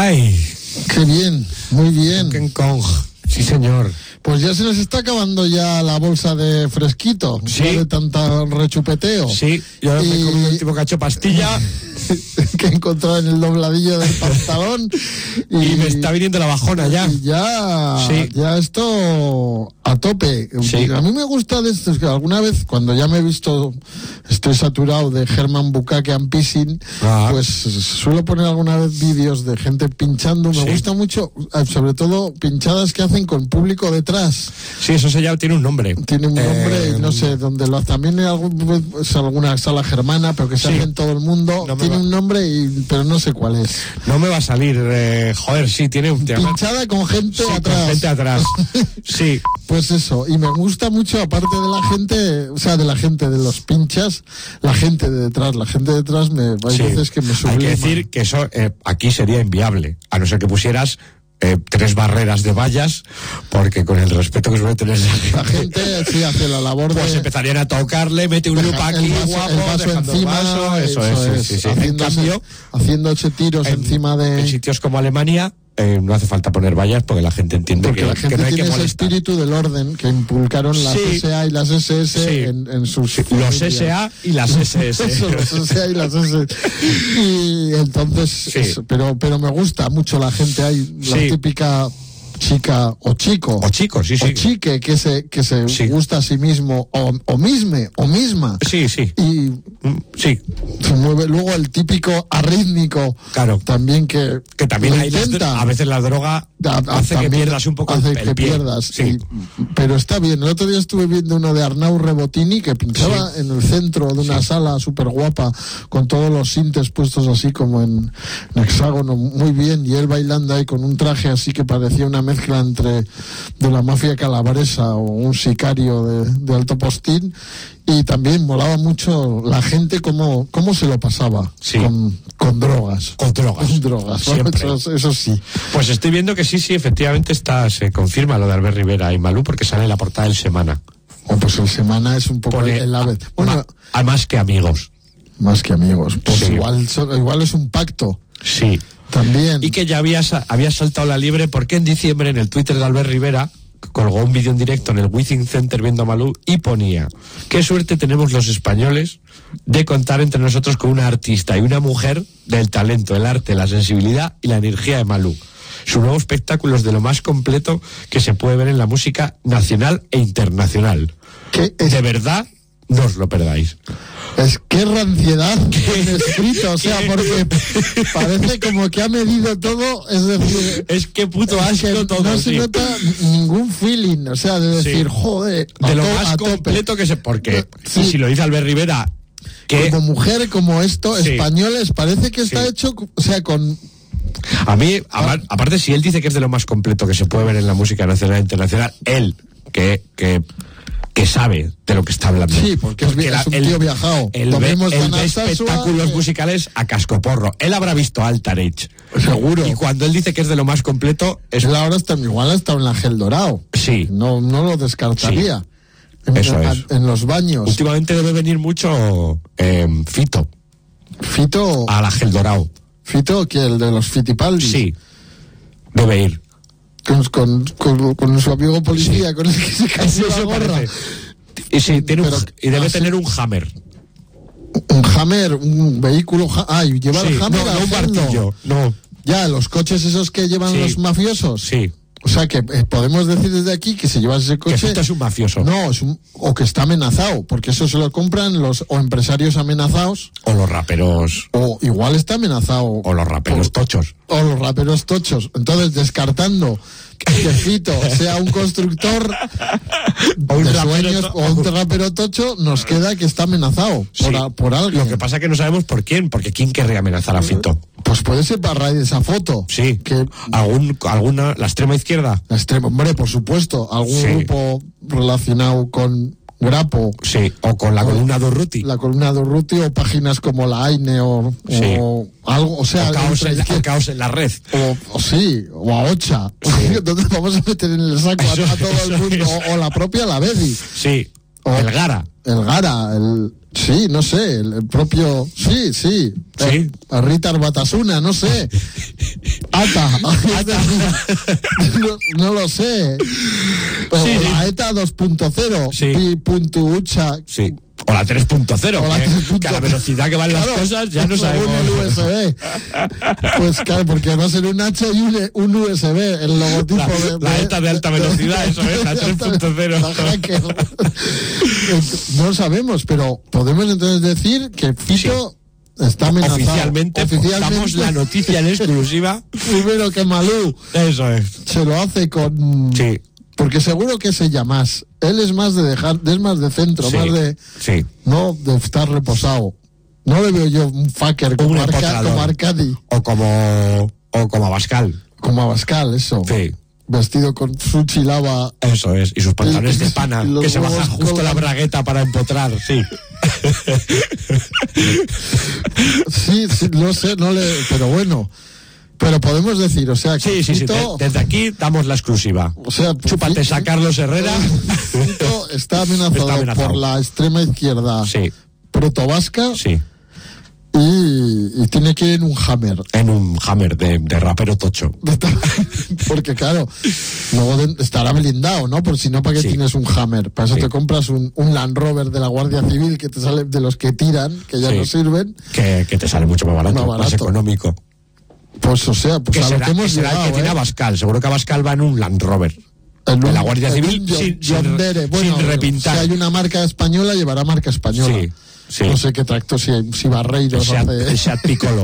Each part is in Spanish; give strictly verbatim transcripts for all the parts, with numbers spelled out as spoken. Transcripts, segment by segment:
Ay, qué bien, muy bien. King Kong, sí señor. Pues ya se nos está acabando ya la bolsa de fresquito, sí, de tanta rechupeteo. Sí, yo ahora y... me he comido el último cacho pastilla que he encontrado en el dobladillo del pantalón y, y me está viniendo la bajona ya. Y ya, sí. ya esto a tope. Sí. A mí me gusta de esto, es que alguna vez cuando ya me he visto, estoy saturado de Herman Bukake and Pissing, ah. pues suelo poner alguna vez vídeos de gente pinchando. Me sí. gusta mucho, sobre todo pinchadas que hacen con público detrás. Sí, eso se llama, tiene un nombre. Tiene un nombre, eh, y no sé dónde lo hace. También algún, es alguna sala germana, pero que se sí. hace en todo el mundo. No tiene va. un nombre, y, pero no sé cuál es. No me va a salir, eh, joder, sí, tiene un tema. Pinchada con gente sí, atrás. Con gente atrás. Sí. Pues eso, y me gusta mucho, aparte de la gente, o sea, de la gente de los pinchas, la gente de detrás. La gente de detrás me hay sí. veces que me sublima. Hay que decir que eso eh, aquí sería inviable, a no ser que pusieras Eh, tres barreras de vallas, porque con el respeto que suele tener la gente sí hace la labor pues de... empezarían a tocarle, mete un lupa aquí, el vaso, guapo, el vaso encima, el vaso, eso, eso es, sí, sí. Haciéndose, en cambio, haciéndose tiros en, encima de... en sitios como Alemania eh, no hace falta poner vallas porque la gente entiende porque que, la gente que no hay tiene que ese molestar. Espíritu del orden que inculcaron las sí. S A y las S S sí. en, en sus sí. los S A y las S S Eso, los S A y las S S y entonces sí. es, pero pero me gusta mucho la gente hay la sí. típica chica o chico o chico sí sí o chique que se que se sí. gusta a sí mismo o o misme o misma sí sí y sí se mueve luego el típico arrítmico claro también que que también hay las, a veces la droga a, a, hace que pierdas un poco hace el, que el pie. pierdas sí. y, pero está bien. El otro día estuve viendo uno de Arnau Rebotini que pinchaba sí. en el centro de una sí. sala súper guapa con todos los sintes puestos así como en, en hexágono muy bien y él bailando ahí con un traje así que parecía una mezcla entre de la mafia calabresa o un sicario de, de alto postín. Y también molaba mucho la gente cómo, cómo se lo pasaba sí. con, con drogas. Con drogas. Con drogas, siempre. Eso, eso sí. Pues estoy viendo que sí, sí, efectivamente está, se confirma lo de Albert Rivera y Malú porque sale en la portada del Semana. Oh, pues el Semana es un poco Pone, el ave. Bueno, a, a más que amigos. Más que amigos. Pues sí. igual, igual es un pacto. Sí. También. Y que ya había, había saltado la liebre porque en diciembre en el Twitter de Albert Rivera colgó un vídeo en directo en el Withing Center viendo a Malú y ponía: qué suerte tenemos los españoles de contar entre nosotros con una artista y una mujer del talento, el arte, la sensibilidad y la energía de Malú. Su nuevo espectáculo es de lo más completo que se puede ver en la música nacional e internacional. ¿Qué es? De verdad, no os lo perdáis. Es que ranciedad en escrito, o sea, porque parece como que ha medido todo, es decir... Es que puto asco que todo, no se sí. nota ningún feeling, o sea, de decir, sí. joder... De lo to- más completo que se... Porque sí. si lo dice Albert Rivera... que como mujer, como esto, sí. españoles, parece que está sí. hecho, o sea, con... A mí, a, aparte, si él dice que es de lo más completo que se puede ver en la música nacional e internacional, él, que... que que sabe de lo que está hablando. Sí, porque, porque es, la, es un tío el, viajado. El, el, el de espectáculos eh. musicales a cascoporro. Él habrá visto Altar Age. Seguro. Y cuando él dice que es de lo más completo... Es... Él ahora está, igual ha estado en la Gel Dorado. Sí. No, no lo descartaría. Sí. En, Eso en, es. En los baños. Últimamente debe venir mucho eh, Fito. Fito... A la Gel Dorado. ¿Fito? ¿Qué? ¿El de los Fitipaldi? Sí. Debe ir. Con, con, con, con su amigo policía, sí. Con el que se cambió la gorra. Y, sí, tiene Pero, un, y debe ah, tener sí. un Hammer. Un Hammer, un vehículo... Ah, y lleva sí, el Hammer no, a no un martillo, no. Ya, los coches esos que llevan sí. los mafiosos. Sí. O sea, que eh, podemos decir desde aquí que si llevas ese coche... Que Fito es un mafioso. No, es un, o que está amenazado, porque eso se lo compran los o empresarios amenazados... O los raperos... O igual está amenazado... O los raperos o, tochos. O los raperos tochos. Entonces, descartando que Fito sea un constructor o un de rapero sueños to- o un rapero tocho, nos queda que está amenazado Sí. por, a- por alguien. Lo que pasa es que no sabemos por quién, porque ¿quién querría amenazar a Fito? Pues puede ser para raíz de esa foto. Sí. Que ¿Algún, alguna, la extrema izquierda? la extrema, hombre, por supuesto, algún Sí. grupo relacionado con Grapo, Sí. O con la O- columna de Urruti. la columna de Urruti, o páginas como la AINE o, Sí. o algo, o sea, O caos, en la, ultra- o caos en la red. o, o sí, o a Ocha. Sí. Entonces vamos a meter en el saco a, Eso- a todo el eso mundo, es. o, o la propia la Bedi. Sí. O- El Gara. El Gara, el... Sí, no sé, el, el propio... Sí, sí. Sí. A Rita Batasuna, no sé. Ata. Ata. No, no lo sé. Pero Sí, la sí. ETA dos punto cero. Sí. Pi punto ucha. Sí. O la tres punto cero, O la que, tres punto cero. que a la velocidad que van Claro, las cosas ya no según sabemos. el U S B. Pues claro, porque va a ser un H y un, un U S B, el logotipo La, de, la ETA de alta velocidad, eso es, la tres punto cero. La hacker. No lo sabemos, pero podemos entonces decir que Fito está amenazado. Oficialmente, Oficialmente. damos la noticia en exclusiva. Primero que Malú Eso es. se lo hace con... Sí. Porque seguro que es ella más. Él es más de dejar, es más de centro, Sí, más de... sí. No de estar reposado. No le veo yo un fucker como, Un Arca, empotrador. como Arcadi, O como, o como Abascal. como Abascal, eso. Sí. Vestido con su chilaba. Eso es. Y sus pantalones Y- de pana, y los que se baja huevos justo la colgan. bragueta para empotrar, sí. Sí, sí, no sé, no le... Pero bueno. Pero podemos decir, o sea, que Sí, sí, sí. Fito- de- desde aquí damos la exclusiva. o sea, Chúpate Fito- a Carlos Herrera. Fito está amenazado, Está amenazado. por la extrema izquierda Sí, protovasca sí. y, y tiene que ir en un Hammer. En un Hammer de, de rapero tocho. Porque claro, luego de- estará blindado, ¿no? Por si no, ¿para qué Sí. tienes un Hammer? Para eso Sí. te compras un, un Land Rover de la Guardia Civil que te sale de los que tiran, que ya Sí. no sirven. Que, que te sale mucho más barato, Más más, barato. económico. Pues o sea, pues Que a será, lo que hemos que será el llegado, que tiene ¿eh? Abascal. Seguro que Abascal va en un Land Rover. En de un- la Guardia en Civil un sin- John- sin- John Deere. Bueno, sin repintar. Si hay una marca española, llevará marca española. Sí, sí. No sé qué tractor, si, si Barreiros Seat, hace... Seat Piccolo.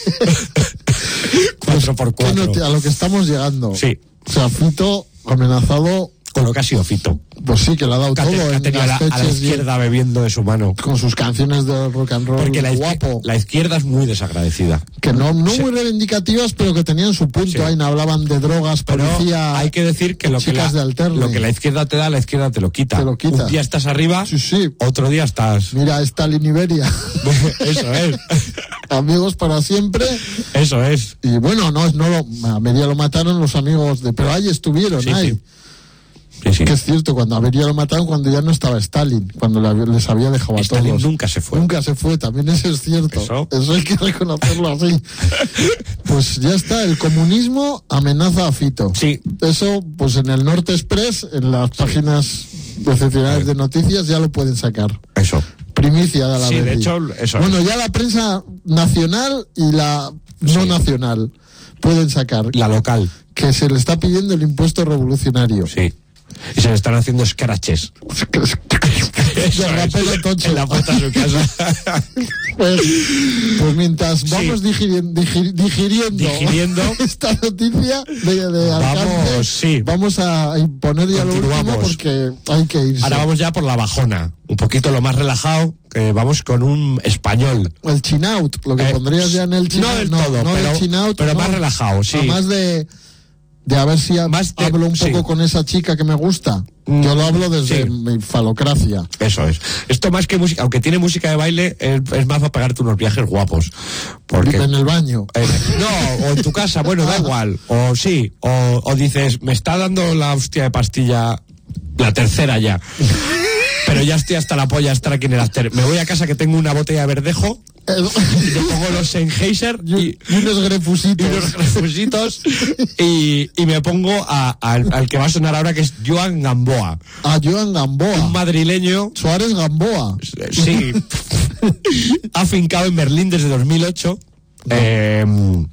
cuatro por ¿Qué cuatro. noti- a lo que estamos llegando. Sí. O sea, Fito amenazado, Con lo que ha sido Fito. pues sí, que le ha dado Que ha todo te- que ha en tenido a la, a la Gasteches y- izquierda bebiendo de su mano. con sus canciones de rock and roll Porque la, izquier- guapo. la izquierda es muy desagradecida. Que no, no Sí. muy reivindicativas, pero que tenían su punto. Sí. Ahí no hablaban de drogas, Pero policía. hay que decir que lo que, chicas de la, alterne. lo que la izquierda te da, la izquierda te lo quita. Te lo quita. Un día estás arriba, Sí, sí. otro día estás... Mira, Stalin Iberia. Eso es. Amigos para siempre. Eso es. Y bueno, no, no lo, a Beria lo mataron los amigos de. Pero ahí estuvieron, Sí, ahí. sí. Sí, sí. Que es cierto, cuando a Beria lo mataron, cuando ya no estaba Stalin, cuando la- les había dejado a Stalin todos. nunca se fue. Nunca se fue, también eso es cierto. Eso. Eso hay que reconocerlo así. Pues ya está, el comunismo amenaza a Fito. Sí. Eso, pues en el Norte Express, en las páginas excepcionales de noticias, ya lo pueden sacar. Eso. Primicia de la Sí, de Verdi. hecho, eso Bueno, es. ya la prensa nacional y la no Sí. nacional pueden sacar La local. que se le está pidiendo el impuesto revolucionario. Sí. Y se le están haciendo scratches. De rapero tocho. En la puerta de su casa. Pues, pues mientras Sí. vamos digiri- digir- digiriendo, Digiriendo. esta noticia de, de alcance, Vamos, sí. vamos a imponer ya lo último Continuamos. porque hay que irse. Ahora vamos ya por la bajona. Un poquito lo más relajado. Que vamos con un español. El chinaut, lo que Eh, pondrías ya en el no chinaut. del todo, no pero- del chinaut, pero no. más relajado, sí. No, más de, de a ver si ha- Más de- hablo un poco sí. con esa chica que me gusta. Mm, Yo lo hablo desde sí. mi falocracia. Eso es. Esto más que música, aunque tiene música de baile, es, es más para pegarte unos viajes guapos. Porque... En el baño. Eh, no, o en tu casa, bueno, da igual. O sí, o, o dices, me está dando la hostia de pastilla la tercera ya. Pero ya estoy hasta la polla estar aquí en el after. Me voy a casa que tengo una botella de verdejo y me pongo los Sennheiser y, y, y unos grefusitos. y unos refusitos y, y me pongo a- al, al que va a sonar ahora, que es Joan Gamboa, A Joan Gamboa. un madrileño. Suárez Gamboa. Sí. Afincado en Berlín desde dos mil ocho. Eh,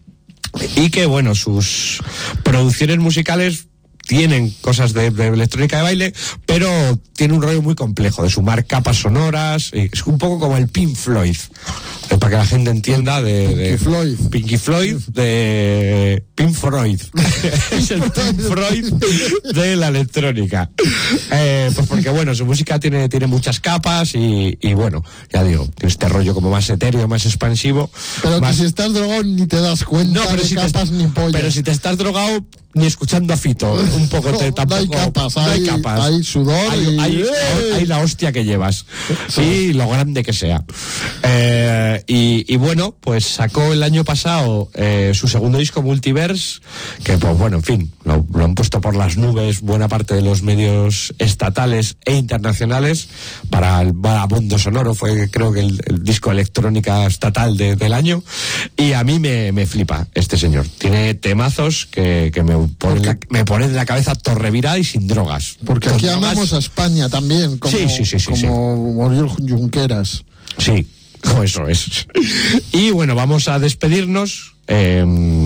y que, bueno, sus producciones musicales tienen cosas de, de electrónica de baile, pero tiene un rollo muy complejo de sumar capas sonoras. Y es un poco como el Pink Floyd, eh, para que la gente entienda de, de Pinky Floyd. Pinky Floyd de Pink Floyd. Es el Pink Floyd de la electrónica. Eh, pues porque bueno, su música tiene, tiene muchas capas y, y bueno, ya digo, tiene este rollo como más etéreo, más expansivo. Pero más... que si estás drogado ni te das cuenta No, pero de si, capas te, ni pollas. pero si te estás drogado, ni escuchando a Fito, un poco te, No, tampoco. no hay capas, no hay hay- capas. hay sudor Hay, y- hay- ¡eh! hay la hostia que llevas Sí. y lo grande que sea. Eh, Eh, y, y bueno, pues sacó el año pasado eh, su segundo disco, Multiverse, que pues bueno, en fin, lo, lo han puesto por las nubes buena parte de los medios estatales e internacionales. Para el Vagabundo Sonoro fue, creo que el, el disco electrónica estatal de, del año. Y a mí me, me flipa este señor. Tiene temazos que, que me ponen la, me ponen la cabeza torrevirada y sin drogas. Porque Con aquí drogas... amamos a España también, como, sí, sí, sí, sí, como Oriol Junqueras. Sí, eso es. Y bueno, vamos a despedirnos eh,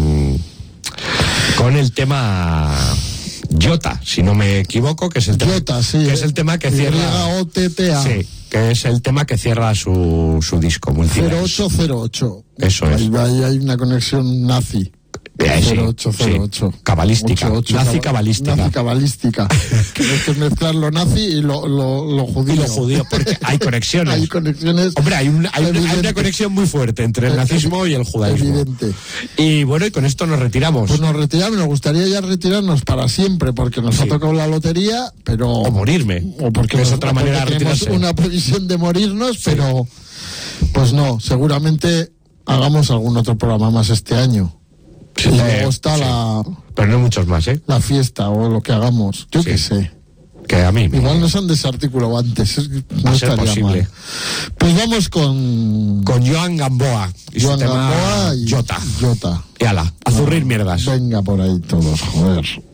con el tema Jota, si no me equivoco, que es el tema, Jota, sí, que es el tema que cierra. O T T A. Sí, que es el tema que cierra su, su disco Multiverse. cero ocho cero ocho. Eso ahí, es. Ahí hay una conexión nazi. Eh, sí, cero ocho cero ocho. Sí. Cabalística. ocho ocho, nazi cab- cabalística. Nazi cabalística. Que es que mezclar lo nazi y lo, lo, lo judío. Y lo judío, porque hay conexiones. Hay conexiones. Hombre, hay, un, hay, una, hay una conexión muy fuerte entre el nazismo y el judaísmo. Evidente. Y bueno, y con esto nos retiramos. Pues nos retiramos, nos gustaría ya retirarnos para siempre, porque nos Sí. ha tocado la lotería, pero... O morirme. O porque es nos- otra o porque manera de tenemos retirarse. una previsión de morirnos, Sí. pero... Pues no, seguramente hagamos algún otro programa más este año. Sí, y eh, luego está sí. la, Pero no muchos más, ¿eh? la fiesta o lo que hagamos. Yo Sí. qué sé. Que a mí. Igual nos han desarticulado antes. es- No Va a ser estaría posible. mal. Pues vamos con... Con Joan Gamboa. Y Joan su tema Gamboa y Jota. Jota. Y ala, a zurrir mierdas. Venga por ahí todos, joder.